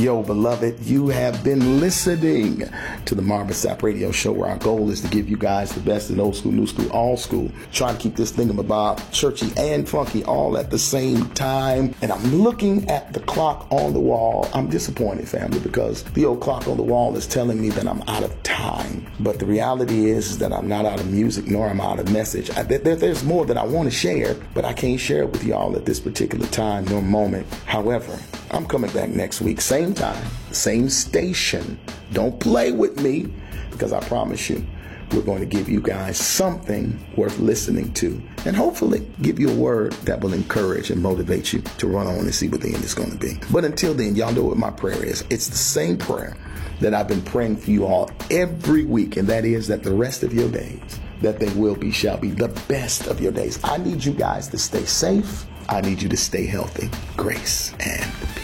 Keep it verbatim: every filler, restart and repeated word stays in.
Yo, beloved, you have been listening to the Marvin Sapp Radio Show, where our goal is to give you guys the best in old school, new school, all school. Trying to keep this thingamabob churchy and funky all at the same time. And I'm looking at the clock on the wall. I'm disappointed, family, because the old clock on the wall is telling me that I'm out of time. But the reality is that I'm not out of music, nor am I out of message. I, there, there's more that I want to share, but I can't share it with y'all at this particular time nor moment. However, I'm coming back next week, same time, same station. Don't play with me, because I promise you, we're going to give you guys something worth listening to, and hopefully give you a word that will encourage and motivate you to run on and see what the end is going to be. But until then, y'all know what my prayer is. It's the same prayer that I've been praying for you all every week, and that is that the rest of your days, that they will be, shall be the best of your days. I need you guys to stay safe. I need you to stay healthy. Grace and peace.